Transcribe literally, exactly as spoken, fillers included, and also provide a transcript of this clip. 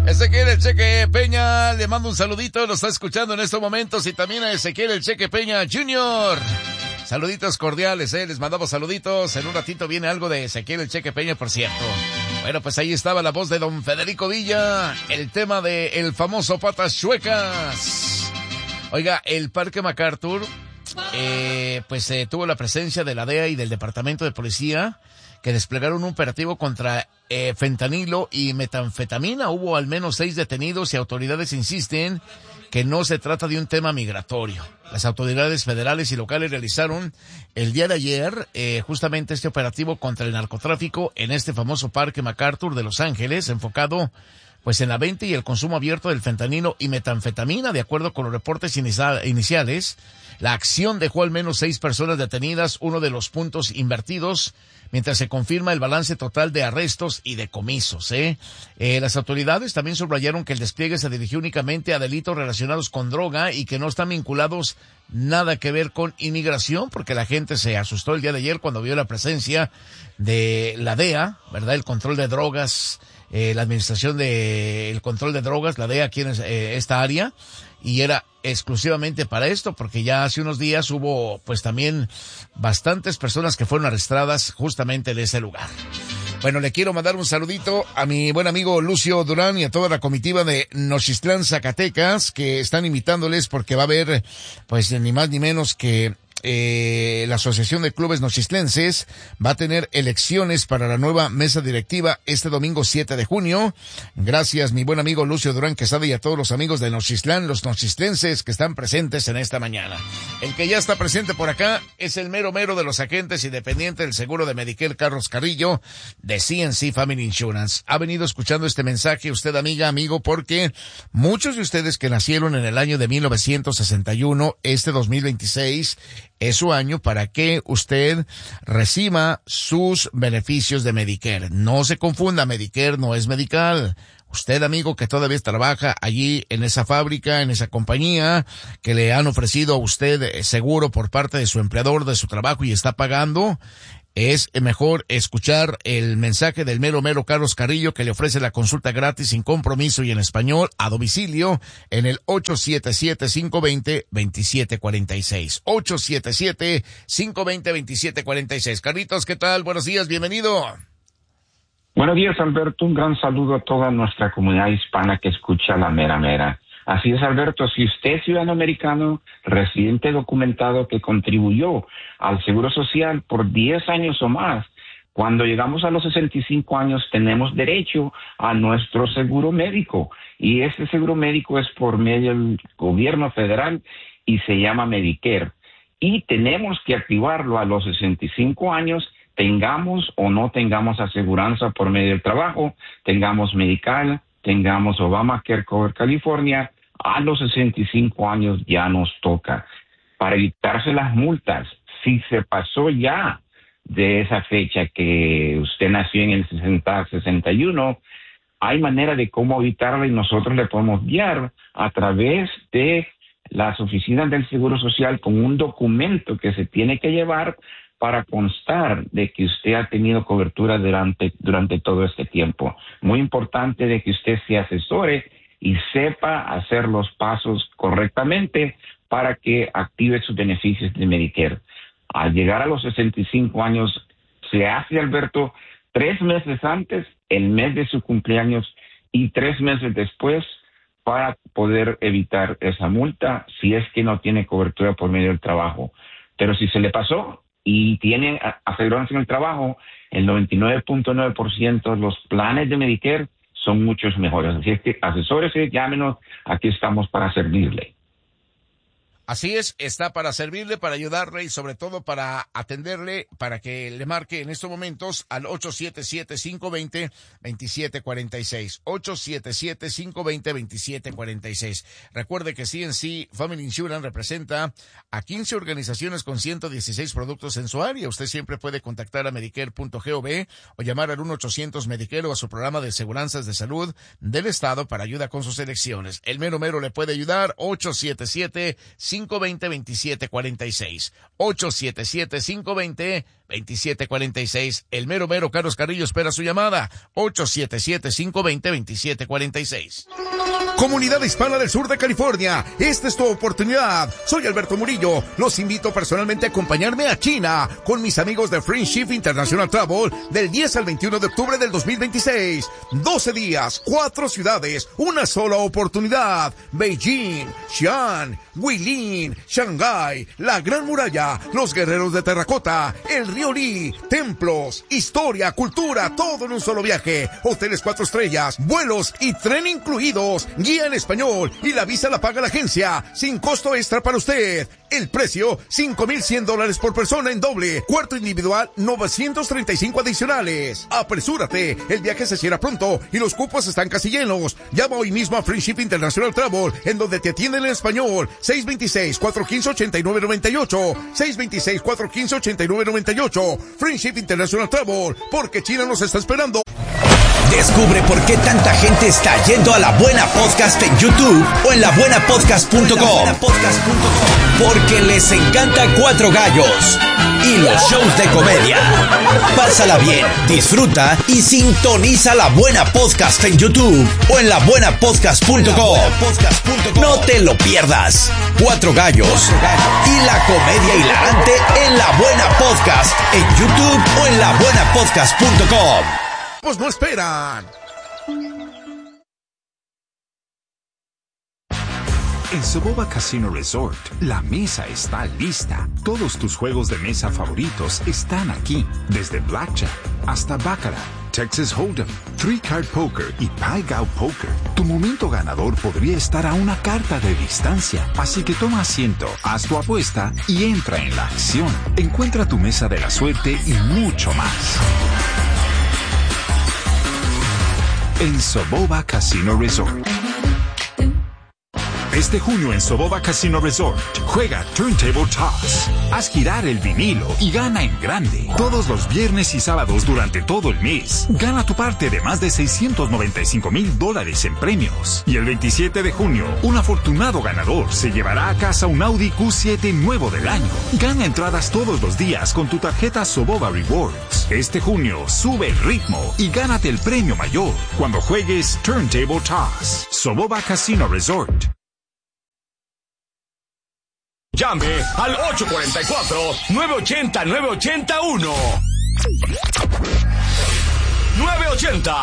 Ezequiel El Cheque Peña, le mando un saludito, lo está escuchando en estos momentos, y también a Ezequiel El Cheque Peña junior Saluditos cordiales, eh, les mandamos saluditos. En un ratito viene algo de Ezequiel El Cheque Peña, por cierto. Bueno, pues ahí estaba la voz de don Federico Villa, el tema de el famoso Patas Chuecas. Oiga, el Parque MacArthur, eh, pues eh, tuvo la presencia de la D E A y del Departamento de Policía, que desplegaron un operativo contra eh, fentanilo y metanfetamina. Hubo al menos seis detenidos y autoridades insisten que no se trata de un tema migratorio. Las autoridades federales y locales realizaron el día de ayer eh, justamente este operativo contra el narcotráfico en este famoso Parque MacArthur de Los Ángeles, enfocado pues en la venta y el consumo abierto del fentanilo y metanfetamina. De acuerdo con los reportes inicia- iniciales, la acción dejó al menos seis personas detenidas, uno de los puntos invertidos, mientras se confirma el balance total de arrestos y decomisos. ¿eh? Eh, las autoridades también subrayaron que el despliegue se dirigió únicamente a delitos relacionados con droga y que no están vinculados nada que ver con inmigración, porque la gente se asustó el día de ayer cuando vio la presencia de la D E A, ¿verdad? El control de drogas, eh, la administración de el control de drogas, la D E A aquí en eh, esta área, y era exclusivamente para esto, porque ya hace unos días hubo pues también bastantes personas que fueron arrestadas justamente en ese lugar. Bueno, le quiero mandar un saludito a mi buen amigo Lucio Durán y a toda la comitiva de Nochistlán, Zacatecas, que están invitándoles porque va a haber pues ni más ni menos que Eh, la Asociación de Clubes Nochistlenses va a tener elecciones para la nueva mesa directiva este domingo siete de junio. Gracias, mi buen amigo Lucio Durán Quesada, y a todos los amigos de Nochistlán, los nochistlenses que están presentes en esta mañana. El que ya está presente por acá es el mero mero de los agentes independientes del seguro de Medicare, Carlos Carrillo, de C N C Family Insurance. Ha venido escuchando este mensaje usted, amiga, amigo, porque muchos de ustedes que nacieron en el año de mil novecientos sesenta y uno, este dos mil veintiséis, es su año para que usted reciba sus beneficios de Medicare. No se confunda, Medicare no es medical. Usted, amigo, que todavía trabaja allí en esa fábrica, en esa compañía, que le han ofrecido a usted seguro por parte de su empleador, de su trabajo, y está pagando, es mejor escuchar el mensaje del mero mero Carlos Carrillo, que le ofrece la consulta gratis, sin compromiso y en español, a domicilio, en el ocho siete siete, cinco dos cero, dos siete cuatro seis. ocho siete siete, cinco dos cero, dos siete cuatro seis. Carlitos, ¿qué tal? Buenos días, bienvenido. Buenos días, Alberto. Un gran saludo a toda nuestra comunidad hispana que escucha la mera mera. Así es, Alberto, si usted es ciudadano americano, residente documentado que contribuyó al Seguro Social por diez años o más, cuando llegamos a los sesenta y cinco años tenemos derecho a nuestro seguro médico. Y este seguro médico es por medio del gobierno federal y se llama Medicare. Y tenemos que activarlo a los sesenta y cinco años, tengamos o no tengamos aseguranza por medio del trabajo, tengamos medical, tengamos Obamacare Cover California. A los sesenta y cinco años ya nos toca. Para evitarse las multas, si se pasó ya de esa fecha que usted nació en el sesenta, sesenta y uno, hay manera de cómo evitarla y nosotros le podemos guiar a través de las oficinas del Seguro Social con un documento que se tiene que llevar para constar de que usted ha tenido cobertura durante, durante todo este tiempo. Muy importante de que usted se asesore y sepa hacer los pasos correctamente para que active sus beneficios de Medicare. Al llegar a los sesenta y cinco años, se hace, Alberto, tres meses antes, el mes de su cumpleaños, y tres meses después, para poder evitar esa multa si es que no tiene cobertura por medio del trabajo. Pero si se le pasó y tiene aseguranza en el trabajo, el noventa y nueve punto nueve por ciento de los planes de Medicare son muchos mejores. Así es que asesórese, llámenos, aquí estamos para servirle. Así es, está para servirle, para ayudarle y sobre todo para atenderle, para que le marque en estos momentos al ocho siete siete, cinco dos cero, dos siete cuatro seis. ocho siete siete, cinco dos cero, dos siete cuatro seis. Recuerde que C N C Family Insurance representa a quince organizaciones con ciento dieciséis productos en su área. Usted siempre puede contactar a medicare punto gov o llamar al uno ochocientos Medicare o a su programa de aseguranzas de salud del estado para ayuda con sus elecciones. El mero mero le puede ayudar, ocho siete siete, cinco cinco dos cero, dos siete cuatro seis. ocho siete siete, cinco dos cero, dos siete cuatro seis. El mero mero Carlos Carrillo espera su llamada. ocho siete siete, cinco dos cero, dos siete cuatro seis. Comunidad hispana del sur de California, esta es tu oportunidad. Soy Alberto Murillo. Los invito personalmente a acompañarme a China con mis amigos de Friendship International Travel del diez al veintiuno de octubre del dos mil veintiséis. doce días, cuatro ciudades, una sola oportunidad. Beijing, Xi'an, Guilin, Shanghái, la Gran Muralla, los Guerreros de Terracota, el Río Li, templos, historia, cultura, todo en un solo viaje. Hoteles cuatro estrellas, vuelos y tren incluidos. Guía en español y la visa la paga la agencia, sin costo extra para usted. El precio, cinco mil cien dólares por persona en doble. Cuarto individual, novecientos treinta y cinco adicionales. Apresúrate, el viaje se cierra pronto y los cupos están casi llenos. Llama hoy mismo a Friendship International Travel, en donde te atienden en español. seis dos seis, cuatro uno cinco, ocho nueve nueve ocho. seis dos seis, cuatro uno cinco, ocho nueve nueve ocho. Friendship International Travel, porque China nos está esperando. Descubre por qué tanta gente está yendo a La Buena Podcast en YouTube o en la buena podcast punto com. Porque les encanta Cuatro Gallos y los shows de comedia. Pásala bien, disfruta y sintoniza La Buena Podcast en YouTube o en la buena podcast punto com. No te lo pierdas. Cuatro Gallos y la comedia hilarante en La Buena Podcast en YouTube o en la buena podcast punto com. Pues no esperan. En Soboba Casino Resort, la mesa está lista. Todos tus juegos de mesa favoritos están aquí. Desde Blackjack hasta Baccarat, Texas Hold'em, Three Card Poker y Pai Gow Poker. Tu momento ganador podría estar a una carta de distancia. Así que toma asiento, haz tu apuesta y entra en la acción. Encuentra tu mesa de la suerte y mucho más en Soboba Casino Resort. Este junio en Soboba Casino Resort, juega Turntable Toss. Haz girar el vinilo y gana en grande. Todos los viernes y sábados durante todo el mes. Gana tu parte de más de seiscientos noventa y cinco mil dólares en premios. Y el veintisiete de junio, un afortunado ganador se llevará a casa un Audi Q siete nuevo del año. Gana entradas todos los días con tu tarjeta Soboba Rewards. Este junio, sube el ritmo y gánate el premio mayor cuando juegues Turntable Toss. Soboba Casino Resort. Llame al ocho cuatro cuatro, nueve ocho cero, nueve ocho uno. nueve ochenta